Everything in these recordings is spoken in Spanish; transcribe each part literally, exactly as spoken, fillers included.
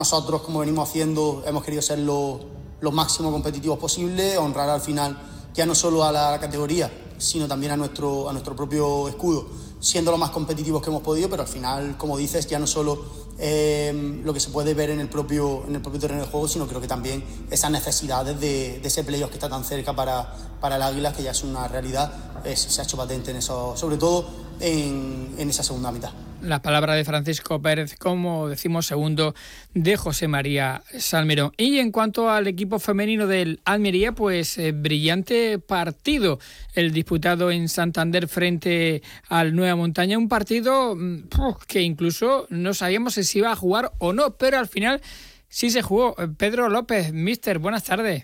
Nosotros, como venimos haciendo, hemos querido ser lo, lo máximo competitivos posible, honrar al final ya no solo a la categoría, sino también a nuestro, a nuestro propio escudo, siendo lo más competitivos que hemos podido, pero al final, como dices, ya no solo eh, lo que se puede ver en el propio, en el propio terreno de juego, sino creo que también esas necesidades de, de ese playoff que está tan cerca para, para el Águila, que ya es una realidad, es, se ha hecho patente en eso, sobre todo en, en esa segunda mitad. La palabra de Francisco Pérez, como decimos, segundo de José María Salmerón. Y en cuanto al equipo femenino del Almería, pues eh, brillante partido el disputado en Santander frente al Nueva Montaña, un partido uf, que incluso no sabíamos si se iba a jugar o no, pero al final sí se jugó. Pedro López, míster, buenas tardes.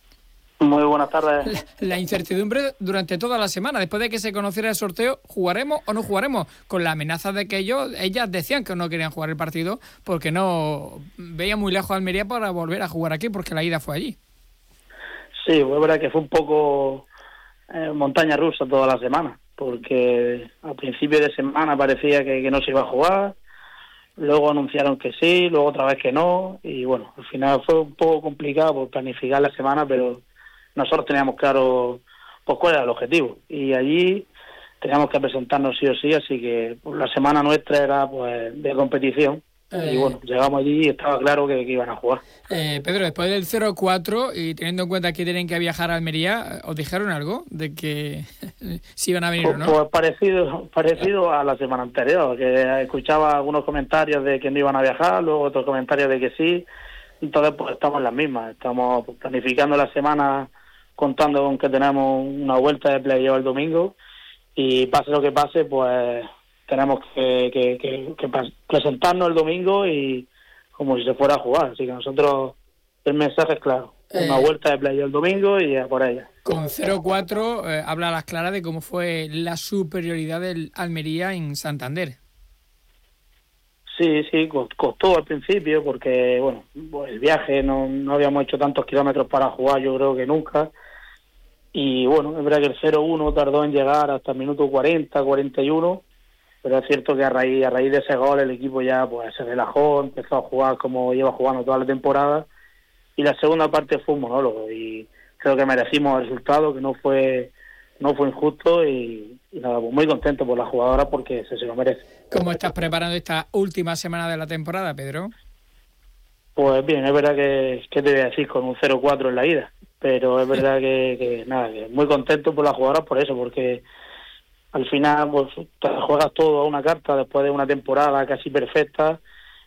Muy buenas tardes. La, la incertidumbre durante toda la semana, después de que se conociera el sorteo, ¿jugaremos o no jugaremos? Con la amenaza de que ellos, ellas decían que no querían jugar el partido porque no veían muy lejos a Almería para volver a jugar aquí, porque la ida fue allí. Sí, fue verdad que fue un poco eh, montaña rusa toda la semana, porque al principio de semana parecía que, que no se iba a jugar, luego anunciaron que sí, luego otra vez que no, y bueno, al final fue un poco complicado por planificar la semana, pero nosotros teníamos claro pues cuál era el objetivo, y allí teníamos que presentarnos sí o sí, así que pues, la semana nuestra era pues de competición, eh, y bueno, llegamos allí y estaba claro que, que iban a jugar. Eh, Pedro, después del cero cuatro y teniendo en cuenta que tienen que viajar a Almería, ¿os dijeron algo de que si iban a venir pues, o no? Pues parecido, parecido a la semana anterior, que escuchaba algunos comentarios de que no iban a viajar, luego otros comentarios de que sí, entonces pues estamos en las mismas, estamos planificando la semana contando con que tenemos una vuelta de playoff el domingo y pase lo que pase, pues tenemos que, que, que, que presentarnos el domingo y como si se fuera a jugar. Así que nosotros, el mensaje es claro, eh, una vuelta de playoff el domingo y a por ella. Con cero cuatro eh, habla a las claras de cómo fue la superioridad del Almería en Santander. Sí, sí, costó al principio porque, bueno, el viaje, no, no habíamos hecho tantos kilómetros para jugar, yo creo que nunca. Y bueno, es verdad que el cero uno tardó en llegar hasta el minuto cuarenta, cuarenta y uno, pero es cierto que a raíz, a raíz de ese gol el equipo ya pues se relajó, empezó a jugar como lleva jugando toda la temporada, y la segunda parte fue un monólogo, y creo que merecimos el resultado, que no fue no fue injusto, y, y nada, pues muy contento por la jugadora porque se, se lo merece. ¿Cómo estás preparando esta última semana de la temporada, Pedro? Pues bien, es verdad que, que te voy a decir, con un cero cuatro en la ida, pero es verdad que, que nada, que muy contento por las jugadoras por eso, porque al final pues te juegas todo a una carta después de una temporada casi perfecta,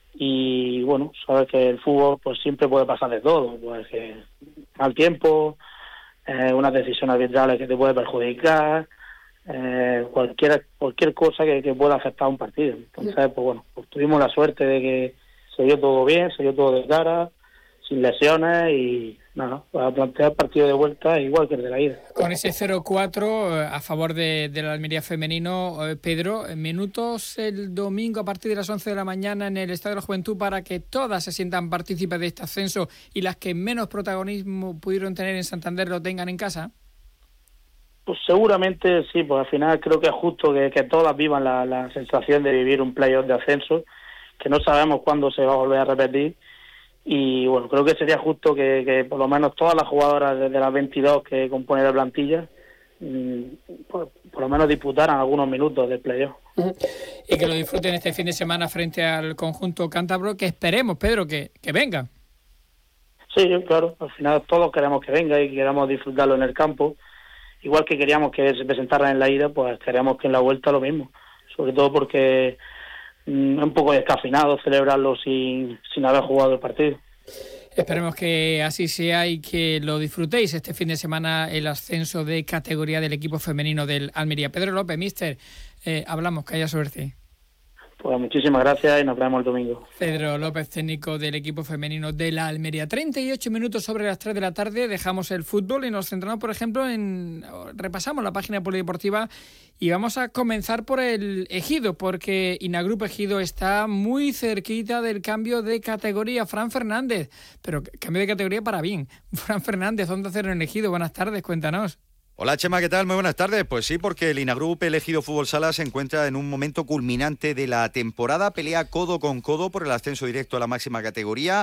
y bueno, sabes que el fútbol pues siempre puede pasar de todo, pues que mal tiempo, eh, unas decisiones arbitrales que te puede perjudicar, eh, cualquier cualquier cosa que, que pueda afectar a un partido. Entonces, pues bueno, pues tuvimos la suerte de que se dio todo bien, se dio todo de cara, sin lesiones, y nada, para plantear el partido de vuelta igual que el de la ida. Con ese cero cuatro a favor de, de la Almería femenino, Pedro, minutos el domingo a partir de las once de la mañana en el Estadio de la Juventud para que todas se sientan partícipes de este ascenso y las que menos protagonismo pudieron tener en Santander lo tengan en casa. Pues seguramente sí, pues al final creo que es justo que, que todas vivan la, la sensación de vivir un playoff de ascenso, que no sabemos cuándo se va a volver a repetir, y bueno, creo que sería justo que, que por lo menos todas las jugadoras de las veintidós que componen la plantilla mmm, por, por lo menos disputaran algunos minutos de playoff. Uh-huh. Y que lo disfruten este fin de semana frente al conjunto cántabro, que esperemos, Pedro, que, que venga. Sí, claro, al final todos queremos que venga y queremos disfrutarlo en el campo, igual que queríamos que se presentara en la ida, pues queremos que en la vuelta lo mismo, sobre todo porque es un poco descafeinado celebrarlo sin, sin haber jugado el partido. Esperemos que así sea y que lo disfrutéis este fin de semana, el ascenso de categoría del equipo femenino del Almería. Pedro López, míster, eh, hablamos, que haya suerte. Pues muchísimas gracias y nos vemos el domingo. Pedro López, técnico del equipo femenino de la Almería. treinta y ocho minutos sobre las tres de la tarde, dejamos el fútbol y nos centramos, por ejemplo, en... repasamos la página polideportiva y vamos a comenzar por el Ejido, porque Inagrup Ejido está muy cerquita del cambio de categoría. Fran Fernández, pero cambio de categoría para bien. Fran Fernández, ¿dónde hacer en el Ejido? Buenas tardes, cuéntanos. Hola Chema, ¿qué tal? Muy buenas tardes. Pues sí, porque el Inagrup el Ejido Fútbol Sala se encuentra en un momento culminante de la temporada, pelea codo con codo por el ascenso directo a la máxima categoría.